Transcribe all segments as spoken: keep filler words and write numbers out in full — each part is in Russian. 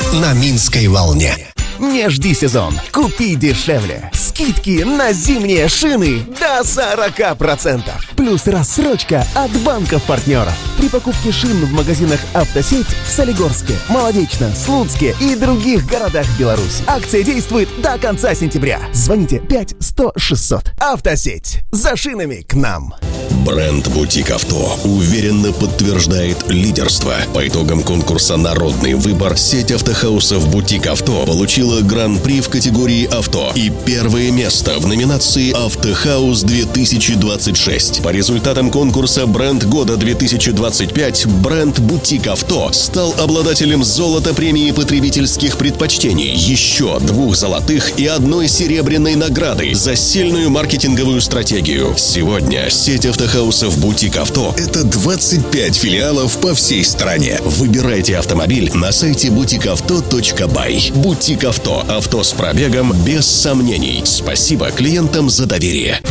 на Минской волне. Не жди сезон, купи дешевле. Скидки на зимние шины до сорок процентов. Плюс рассрочка от банков-партнеров. При покупке шин в магазинах «Автосеть» в Солигорске, Молодечно, Слуцке и других городах Беларуси. Акция действует до конца сентября. Звоните пять сто шестьсот. «Автосеть». За шинами к нам. Бренд «Бутик Авто» уверенно подтверждает лидерство. По итогам конкурса «Народный выбор» сеть автохаусов «Бутик Авто» получила гран-при в категории «Авто» и первое место в номинации «Автохаус две тысячи двадцать шесть». По результатам конкурса «Бренд года две тысячи двадцать пять» бренд «Бутик Авто» стал обладателем золота премии потребительских предпочтений, еще двух золотых и одной серебряной награды за сильную маркетинговую стратегию. Сегодня сеть автохаусов «Бутик Авто» — это двадцать пять филиалов по всей стране. Выбирайте автомобиль на сайте бутик авто точка бай. «Бутик Авто». Авто с пробегом без сомнений. Спасибо клиентам за доверие.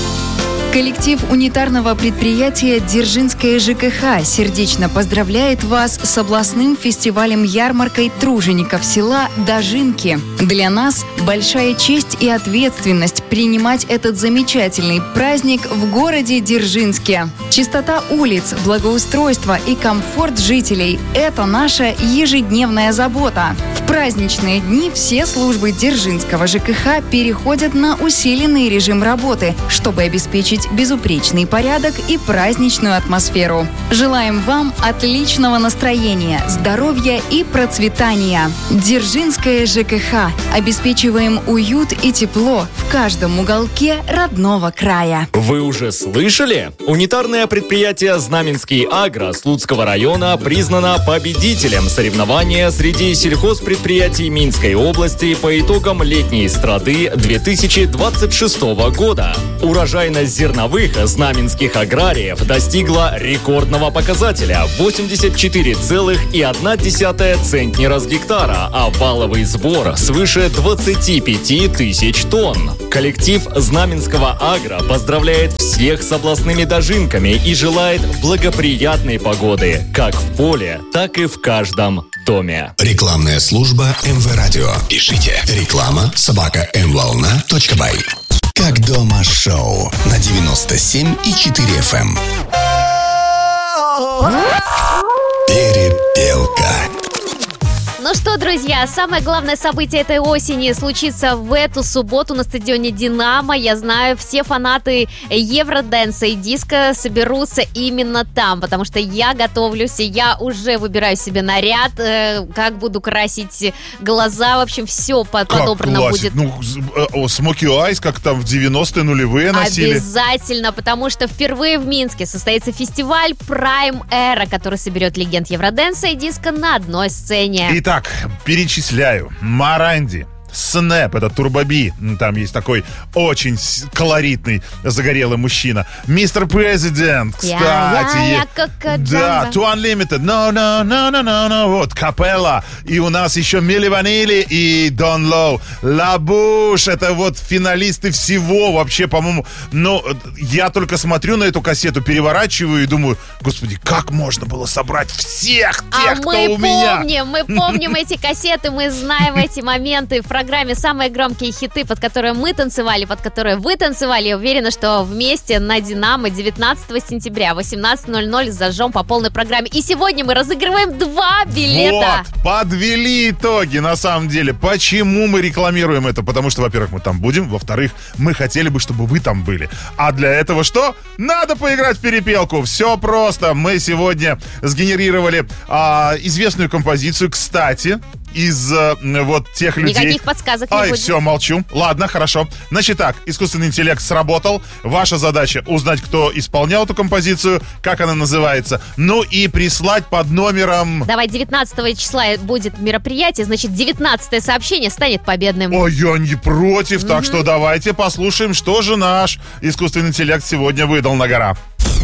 Коллектив унитарного предприятия «Дзержинское ЖКХ» сердечно поздравляет вас с областным фестивалем-ярмаркой тружеников села Дожинки. Для нас большая честь и ответственность принимать этот замечательный праздник в городе Дзержинске. Чистота улиц, благоустройство и комфорт жителей – это наша ежедневная забота. В праздничные дни все службы Дзержинского ЖКХ переходят на усиленный режим работы, чтобы обеспечить безупречный порядок и праздничную атмосферу. Желаем вам отличного настроения, здоровья и процветания. Дзержинское ЖКХ. Обеспечиваем уют и тепло в каждом уголке родного края. Вы уже слышали? Унитарное предприятие «Знаменский Агро» Слуцкого района признано победителем соревнования среди сельхозпредприятий Минской области по итогам летней страды две тысячи двадцать шестого года. Урожайность зерновых знаменских аграриев достигла рекордного показателя – восемьдесят четыре целых одна десятая центнера с гектара, а валовый сбор свыше двадцать пять тысяч тонн. Коллектив Знаменского Агро поздравляет всех с областными дожинками и желает благоприятной погоды как в поле, так и в каждом доме. Рекламная служба эм вэ Радио. Пишите реклама собака эм волна точка бай. Как дома шоу на девяносто семь и четыре эф эм. Перепелка. Ну что, друзья, самое главное событие этой осени случится в эту субботу на стадионе «Динамо». Я знаю, все фанаты евродэнса и диска соберутся именно там, потому что я готовлюсь, и я уже выбираю себе наряд, э, как буду красить глаза, в общем, все под, подобрано будет. Ну, смоки айс, как там в девяностые нулевые носили. Обязательно, потому что впервые в Минске состоится фестиваль Prime Era, который соберет легенд евродэнса и диска на одной сцене. Итак, перечисляю. Маранди, Снэп, это Турбоби, там есть такой очень колоритный загорелый мужчина. Мистер Президент, кстати. Я, я, я, да, To Unlimited, no, no, no, no, no, no, вот, Капелла. И у нас еще Милли Ванилли и Дон Лоу. Лабуш, это вот финалисты всего вообще, по-моему. Ну, я только смотрю на эту кассету, переворачиваю и думаю, господи, как можно было собрать всех тех, а кто мы у меня? помним, мы помним эти кассеты, мы знаем эти моменты. В программе самые громкие хиты, под которые мы танцевали, под которые вы танцевали. Я уверена, что вместе на «Динамо» девятнадцатого сентября в восемнадцать ноль ноль зажжем по полной программе. И сегодня мы разыгрываем два билета. Вот, подвели итоги, на самом деле. Почему мы рекламируем это? Потому что, во-первых, мы там будем, во-вторых, мы хотели бы, чтобы вы там были. А для этого что? Надо поиграть в перепелку. Все просто. Мы сегодня сгенерировали а, известную композицию, кстати, из э, вот тех людей. Никаких подсказок не Ай, будет. все, молчу. Ладно, хорошо. Значит так, искусственный интеллект сработал. Ваша задача узнать, кто исполнял эту композицию, как она называется, ну и прислать под номером... Давай, девятнадцатого числа будет мероприятие, значит, девятнадцатое сообщение станет победным. Ой, я не против, Mm-hmm. так что давайте послушаем, что же наш искусственный интеллект сегодня выдал на гора.